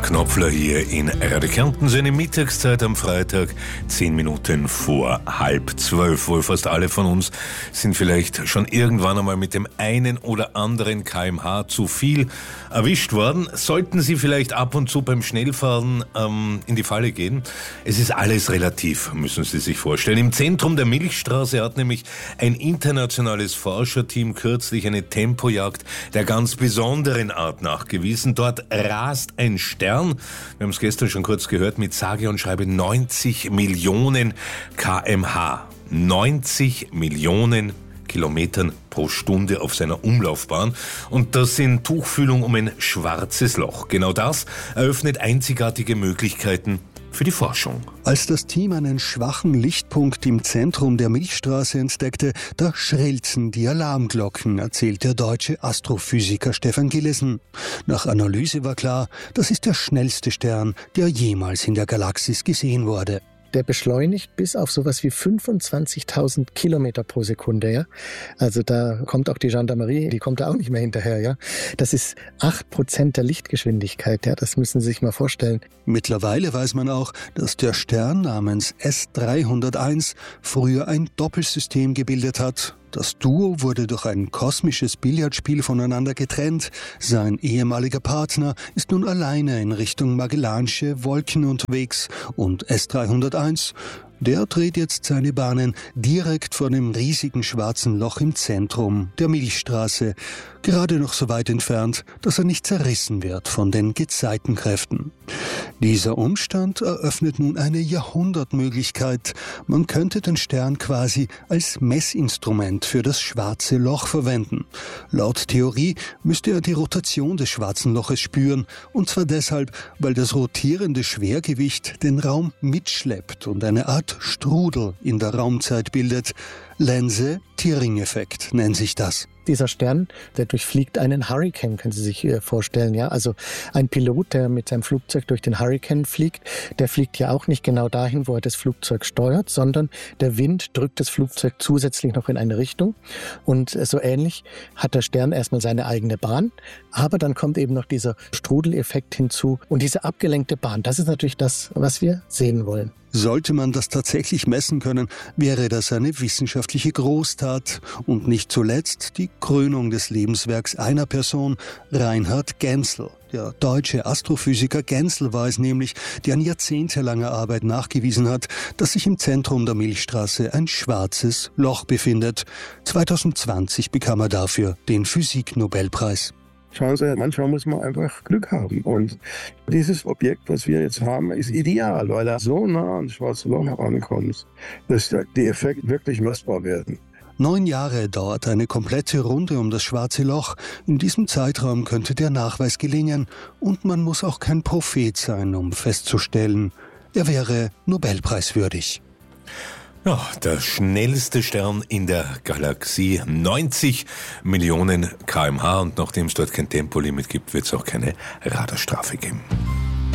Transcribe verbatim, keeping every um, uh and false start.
Mark Knopfler hier in Radio Kärnten, so eine Mittagszeit am Freitag, zehn Minuten vor halb zwölf. Wohl fast alle von uns sind vielleicht schon irgendwann einmal mit dem einen oder anderen Kilometer pro Stunde zu viel erwischt worden. Sollten Sie vielleicht ab und zu beim Schnellfahren ähm, in die Falle gehen? Es ist alles relativ, müssen Sie sich vorstellen. Im Zentrum der Milchstraße hat nämlich ein internationales Forscherteam kürzlich eine Tempojagd der ganz besonderen Art nachgewiesen. Dort rast ein Stern, wir haben es gestern schon kurz gehört, mit sage und schreibe neunzig Millionen Kilometer pro Stunde. neunzig Millionen Kilometern pro Stunde auf seiner Umlaufbahn. Und das in Tuchfühlung um ein schwarzes Loch. Genau das eröffnet einzigartige Möglichkeiten für die Forschung. Als das Team einen schwachen Lichtpunkt im Zentrum der Milchstraße entdeckte, da schrillten die Alarmglocken, erzählt der deutsche Astrophysiker Stefan Gillesen. Nach Analyse war klar, das ist der schnellste Stern, der jemals in der Galaxis gesehen wurde. Der beschleunigt bis auf sowas wie fünfundzwanzigtausend Kilometer pro Sekunde. Ja? Also da kommt auch die Gendarmerie, die kommt da auch nicht mehr hinterher. Ja? Das ist acht Prozent der Lichtgeschwindigkeit. Ja? Das müssen Sie sich mal vorstellen. Mittlerweile weiß man auch, dass der Stern namens S dreihunderteins früher ein Doppelsystem gebildet hat. Das Duo wurde durch ein kosmisches Billardspiel voneinander getrennt. Sein ehemaliger Partner ist nun alleine in Richtung Magellansche Wolken unterwegs. Und S dreihunderteins, der dreht jetzt seine Bahnen direkt vor dem riesigen schwarzen Loch im Zentrum der Milchstraße. Gerade noch so weit entfernt, dass er nicht zerrissen wird von den Gezeitenkräften. Dieser Umstand eröffnet nun eine Jahrhundertmöglichkeit. Man könnte den Stern quasi als Messinstrument für das schwarze Loch verwenden. Laut Theorie müsste er die Rotation des schwarzen Loches spüren. Und zwar deshalb, weil das rotierende Schwergewicht den Raum mitschleppt und eine Art Strudel in der Raumzeit bildet. Lense-Thirring-Effekt nennt sich das. Dieser Stern, der durchfliegt einen Hurrikan, können Sie sich vorstellen. Ja? Also ein Pilot, der mit seinem Flugzeug durch den Hurrikan fliegt, der fliegt ja auch nicht genau dahin, wo er das Flugzeug steuert, sondern der Wind drückt das Flugzeug zusätzlich noch in eine Richtung. Und so ähnlich hat der Stern erstmal seine eigene Bahn, aber dann kommt eben noch dieser Strudeleffekt hinzu. Und diese abgelenkte Bahn, das ist natürlich das, was wir sehen wollen. Sollte man das tatsächlich messen können, wäre das eine wissenschaftliche Großtat und nicht zuletzt die Krönung des Lebenswerks einer Person, Reinhard Genzel. Der deutsche Astrophysiker Genzel war es nämlich, der an jahrzehntelanger Arbeit nachgewiesen hat, dass sich im Zentrum der Milchstraße ein schwarzes Loch befindet. zweitausendzwanzig bekam er dafür den Physiknobelpreis. Schauen Sie, manchmal muss man einfach Glück haben. Und dieses Objekt, was wir jetzt haben, ist ideal, weil er so nah an das schwarze Loch herankommt, dass die Effekte wirklich messbar werden. Neun Jahre dauert eine komplette Runde um das schwarze Loch. In diesem Zeitraum könnte der Nachweis gelingen. Und man muss auch kein Prophet sein, um festzustellen, er wäre Nobelpreiswürdig. Ja, der schnellste Stern in der Galaxie, neunzig Millionen Kilometer pro Stunde. Und nachdem es dort kein Tempolimit gibt, wird es auch keine Radarstrafe geben.